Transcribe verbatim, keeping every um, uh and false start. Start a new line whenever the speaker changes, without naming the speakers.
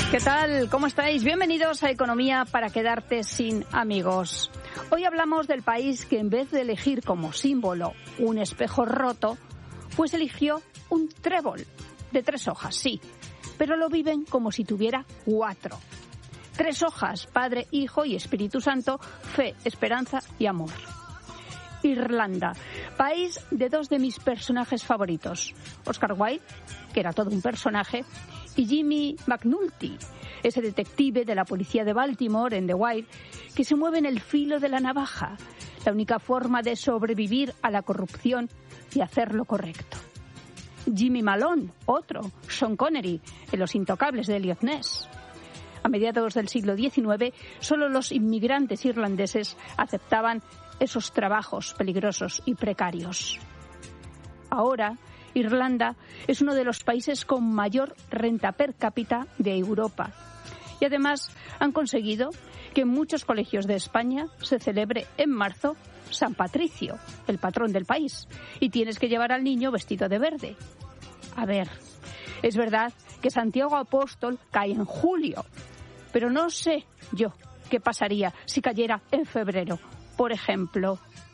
¿Qué tal? ¿Cómo estáis? Bienvenidos a Economía para quedarte sin amigos. Hoy hablamos del país que en vez de elegir como símbolo un espejo roto, pues eligió un trébol de tres hojas, sí, pero lo viven como si tuviera cuatro. Tres hojas, Padre, Hijo y Espíritu Santo, fe, esperanza y amor. Irlanda, país de dos de mis personajes favoritos, Oscar Wilde, que era todo un personaje, y Jimmy McNulty, ese detective de la policía de Baltimore en The Wire, que se mueve en el filo de la navaja, la única forma de sobrevivir a la corrupción y hacer lo correcto. Jimmy Malone, otro, Sean Connery, en Los Intocables de Eliot Ness. A mediados del siglo diecinueve, solo los inmigrantes irlandeses aceptaban esos trabajos peligrosos y precarios. Ahora, Irlanda es uno de los países con mayor renta per cápita de Europa. Y además han conseguido que en muchos colegios de España se celebre en marzo San Patricio, el patrón del país, y tienes que llevar al niño vestido de verde. A ver, es verdad que Santiago Apóstol cae en julio, pero no sé yo qué pasaría si cayera en febrero, por ejemplo.